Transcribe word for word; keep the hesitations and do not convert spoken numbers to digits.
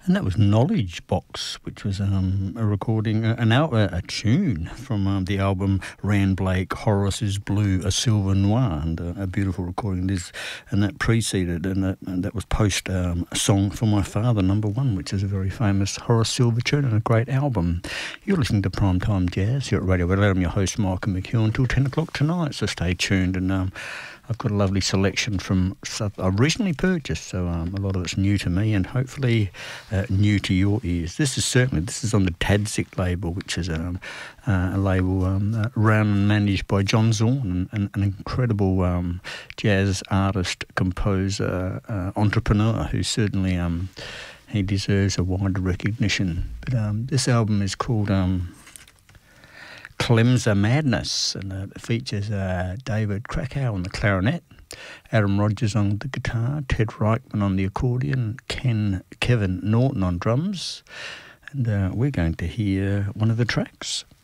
And that was Knowledge Box, which was um, a recording, uh, an out, uh, a tune from um, the album Rand Blake, Horace's Blue, A Silver Noir, and uh, a beautiful recording it is. And that preceded, and that, and that was post um, A Song for My Father, number one, which is a very famous Horace Silver tune and a great album. You're listening to Primetime Jazz here at Radio Adelaide. I'm your host, Michael McHugh, until ten o'clock tonight, so stay tuned. And um, I've got a lovely selection from stuff I've recently purchased, so um, a lot of it's new to me and hopefully uh, new to your ears. This is certainly, this is on the Tadzik label, which is um, uh, a label um, uh, run and managed by John Zorn, an, an incredible um, jazz artist, composer, uh, entrepreneur who certainly um, he deserves a wider recognition. But um, this album is called Um, Clemza Madness, and uh, it features uh, David Krakow on the clarinet, Adam Rogers on the guitar, Ted Reichman on the accordion, Ken Kevin Norton on drums, and uh, we're going to hear one of the tracks.